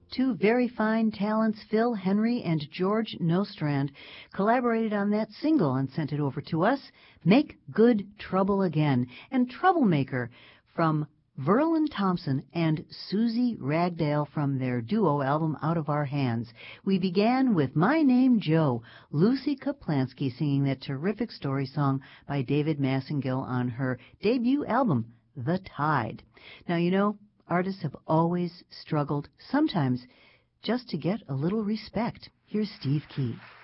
Two very fine talents, Phil Henry and George Nostrand, collaborated on that single and sent it over to us, Make Good Trouble Again, and Troublemaker from Verlin Thompson and Susie Ragdale from their duo album Out of Our Hands. We began with My Name Joe, Lucy Kaplansky singing that terrific story song by David Massengill on her debut album, The Tide. Now, you know, artists have always struggled, sometimes just to get a little respect. Here's Steve Key.